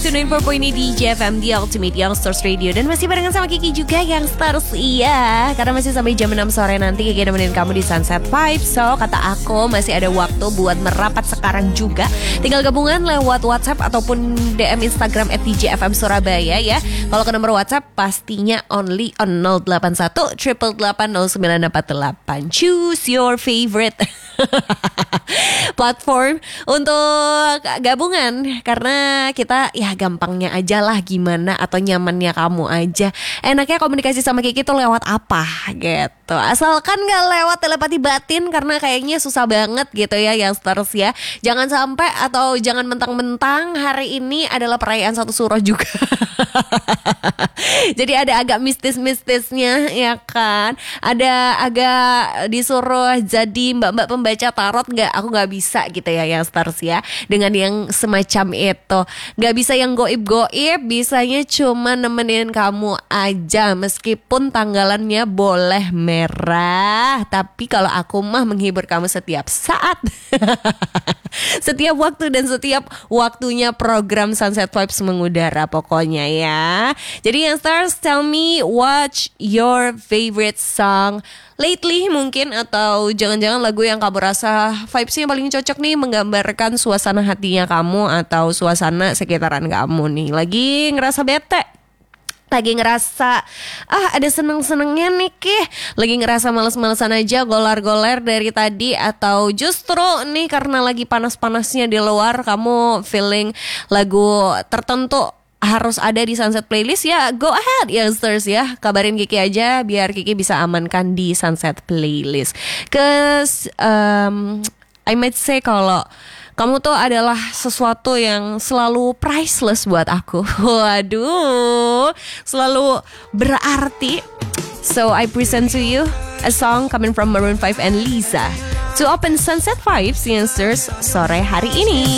to 94.8 DJ FM, The Ultimate Youngsters Radio. Dan masih barengan sama Kiki juga, Youngsters. Iya, karena masih sampai jam 6 sore nanti Kiki nemenin kamu di Sunset Vibe. So, kata aku masih ada waktu buat merapat sekarang juga. Tinggal gabungan lewat WhatsApp ataupun DM Instagram @DJFM Surabaya ya. Kalau ke nomor WhatsApp pastinya only on 081 888 0948. Choose your favorite platform untuk gabungan, karena kita ya gampangnya aja lah gimana atau nyamannya kamu aja. Enaknya komunikasi sama Kiki tuh lewat apa gitu. Asalkan gak lewat telepati batin, karena kayaknya susah banget gitu ya Youngsters ya. Jangan sampai atau jangan mentang-mentang hari ini adalah perayaan satu surah juga. Jadi ada agak mistis-mistisnya ya kan. Ada agak disuruh jadi mbak-mbak pembaca tarot, aku gak bisa gitu ya Youngsters ya. Dengan yang semacam itu, gak bisa yang goib-goib, bisanya cuma nemenin kamu aja. Meskipun tanggalannya boleh merah, tapi kalau aku mah menghibur kamu setiap saat. Setiap waktu dan setiap waktunya program Sunset Vibes mengudara pokoknya ya. Jadi Youngsters, tell me what's your favorite song lately mungkin, atau jangan-jangan lagu yang kamu rasa vibes-nya paling cocok nih, menggambarkan suasana hatinya kamu atau suasana sekitaran kamu nih. Lagi ngerasa bete, lagi ngerasa ada seneng-senengnya nih Kih, lagi ngerasa males-malesan aja, golar-goler dari tadi, atau justru nih karena lagi panas-panasnya di luar kamu feeling lagu tertentu harus ada di Sunset Playlist, ya go ahead Youngsters ya, kabarin Kiki aja biar Kiki bisa amankan di Sunset Playlist. Cause I might say kalau kamu tuh adalah sesuatu yang selalu priceless buat aku. Waduh, selalu berarti. So I present to you a song coming from Maroon 5 and Lisa to open Sunset Vibes Youngsters sore hari ini.